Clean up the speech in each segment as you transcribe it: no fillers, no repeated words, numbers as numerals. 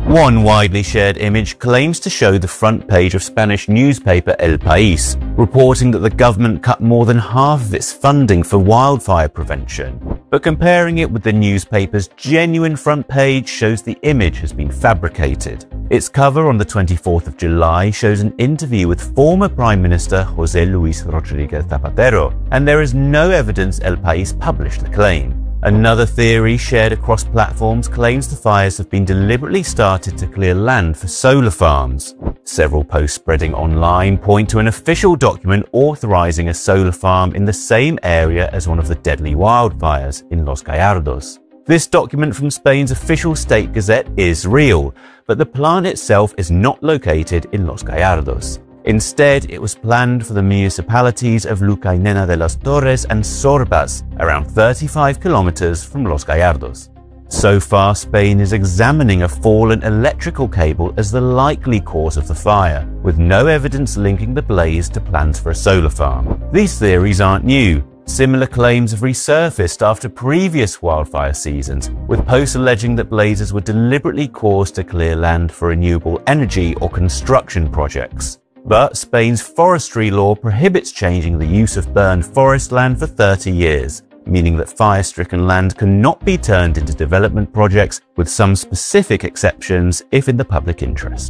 One widely shared image claims to show the front page of Spanish newspaper El País, reporting that the government cut more than half of its funding for wildfire prevention. But comparing it with the newspaper's genuine front page shows the image has been fabricated. Its cover on the 24th of July shows an interview with former Prime Minister José Luis Rodríguez Zapatero, and there is no evidence El País published the claim. Another theory shared across platforms claims the fires have been deliberately started to clear land for solar farms. Several posts spreading online point to an official document authorizing a solar farm in the same area as one of the deadly wildfires in Los Gallardos. This document from Spain's official state gazette is real, but the plant itself is not located in Los Gallardos. Instead, it was planned for the municipalities of Luca y Nena de las Torres and Sorbas, around 35 kilometers from Los Gallardos. So far, Spain is examining a fallen electrical cable as the likely cause of the fire, with no evidence linking the blaze to plans for a solar farm. These theories aren't new. Similar claims have resurfaced after previous wildfire seasons, with posts alleging that blazes were deliberately caused to clear land for renewable energy or construction projects. But Spain's forestry law prohibits changing the use of burned forest land for 30 years, meaning that fire-stricken land cannot be turned into development projects, with some specific exceptions if in the public interest.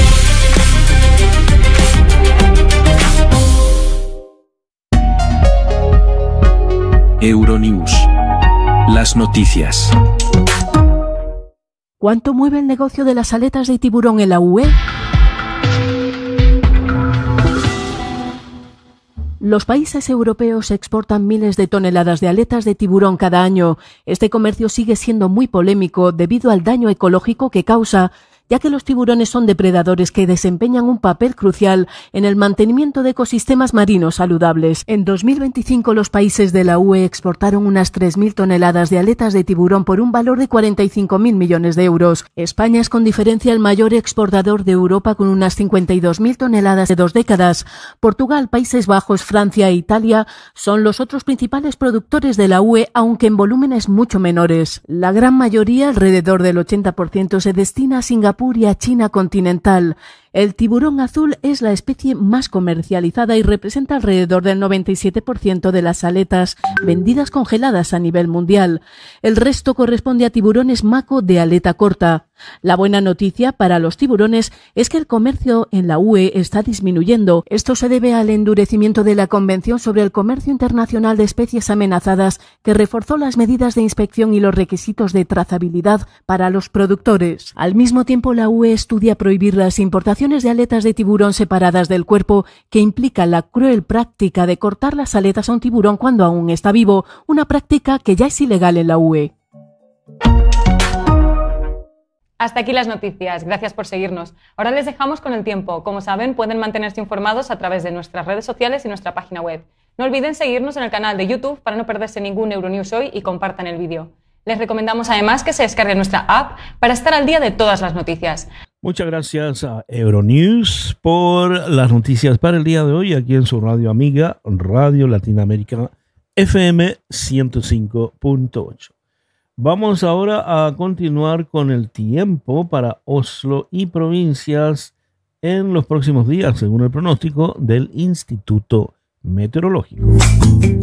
Euronews. Las noticias. ¿Cuánto mueve el negocio de las aletas de tiburón en la UE? Los países europeos exportan miles de toneladas de aletas de tiburón cada año. Este comercio sigue siendo muy polémico debido al daño ecológico que causa, ya que los tiburones son depredadores que desempeñan un papel crucial en el mantenimiento de ecosistemas marinos saludables. En 2025 los países de la UE exportaron unas 3.000 toneladas de aletas de tiburón por un valor de 45.000 millones de euros. España es con diferencia el mayor exportador de Europa con unas 52.000 toneladas de 2 décadas. Portugal, Países Bajos, Francia e Italia son los otros principales productores de la UE, aunque en volúmenes mucho menores. La gran mayoría, alrededor del 80%, se destina a Singapur y a China continental. El tiburón azul es la especie más comercializada y representa alrededor del 97% de las aletas vendidas congeladas a nivel mundial. El resto corresponde a tiburones mako de aleta corta. La buena noticia para los tiburones es que el comercio en la UE está disminuyendo. Esto se debe al endurecimiento de la Convención sobre el Comercio Internacional de Especies Amenazadas, que reforzó las medidas de inspección y los requisitos de trazabilidad para los productores. Al mismo tiempo, la UE estudia prohibir las importaciones de aletas de tiburón separadas del cuerpo, que implica la cruel práctica de cortar las aletas a un tiburón cuando aún está vivo, una práctica que ya es ilegal en la UE. Hasta aquí las noticias, gracias por seguirnos. Ahora les dejamos con el tiempo. Como saben, pueden mantenerse informados a través de nuestras redes sociales y nuestra página web. No olviden seguirnos en el canal de YouTube para no perderse ningún Euronews hoy y compartan el vídeo. Les recomendamos además que se descarguen nuestra app para estar al día de todas las noticias. Muchas gracias a Euronews por las noticias para el día de hoy aquí en su radio amiga, Radio Latinoamérica FM 105.8. Vamos ahora a continuar con el tiempo para Oslo y provincias en los próximos días, según el pronóstico del Instituto Meteorológico.